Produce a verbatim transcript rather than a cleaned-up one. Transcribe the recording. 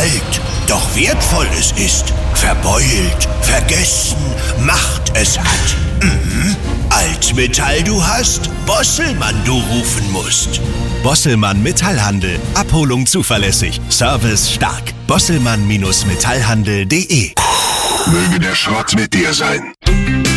alt, doch wertvoll es ist, verbeult, vergessen, Macht es hat. Mhm. Altmetall du hast, Bosselmann du rufen musst. Bosselmann Metallhandel. Abholung zuverlässig. Service stark. Bosselmann Metallhandel punkt de Möge der Schrott mit dir sein.